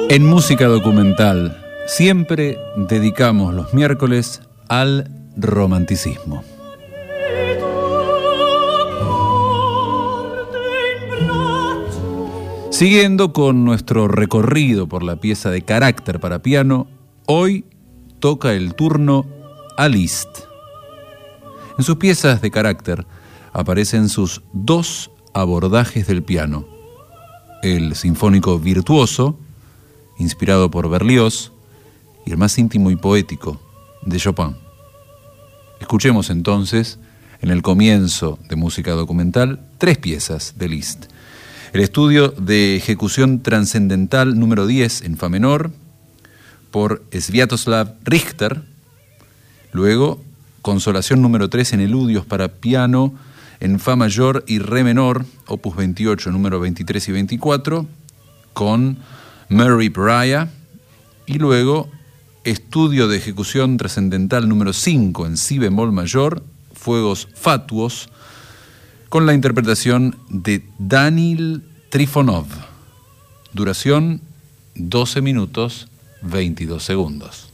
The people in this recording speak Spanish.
En Música Documental siempre dedicamos los miércoles al romanticismo. Siguiendo con nuestro recorrido por la pieza de carácter para piano, hoy toca el turno a Liszt. En sus piezas de carácter aparecen sus dos abordajes del piano: el sinfónico virtuoso, inspirado por Berlioz, y el más íntimo y poético, de Chopin. Escuchemos entonces, en el comienzo de Música Documental, tres piezas de Liszt. El estudio de ejecución trascendental número 10 en fa menor, por Sviatoslav Richter. Luego, Consolación número 3 en eludios para piano en fa mayor y re menor, opus 28, número 23 y 24, con Murray Pariah. Y luego, estudio de ejecución trascendental número 5 en si bemol mayor, Fuegos Fatuos, con la interpretación de Daniil Trifonov. Duración 12 minutos 22 segundos.